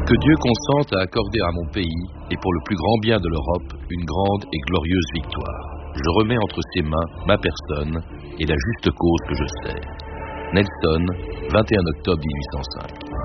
Que Dieu consente à accorder à mon pays, et pour le plus grand bien de l'Europe, une grande et glorieuse victoire. Je remets entre ses mains ma personne et la juste cause que je sers. Nelson, 21 octobre 1805.